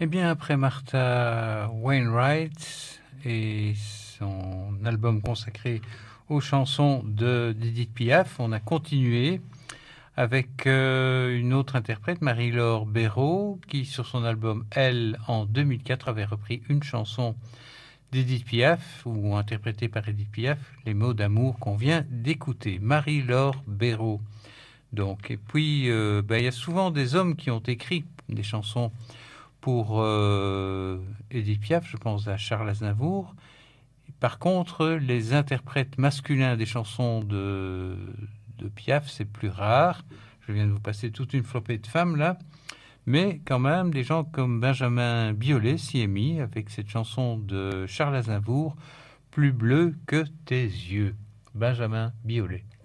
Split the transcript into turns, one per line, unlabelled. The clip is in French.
Eh bien, après Martha Wainwright et son album consacré aux chansons d'Edith Piaf, on a continué avec une autre interprète, Marie-Laure Béraud, qui sur son album Elle en 2004 avait repris une chanson d'Edith Piaf, ou interprétée par Edith Piaf, Les mots d'amour qu'on vient d'écouter. Marie-Laure Béraud. Donc, et puis, il y a souvent des hommes qui ont écrit des chansons pour Edith Piaf, je pense à Charles Aznavour. Par contre, les interprètes masculins des chansons de Piaf, c'est plus rare. Je viens de vous passer toute une flopée de femmes là. Mais quand même, des gens comme Benjamin Biolay s'y est mis avec cette chanson de Charles Aznavour, Plus bleu que tes yeux. Benjamin Biolay.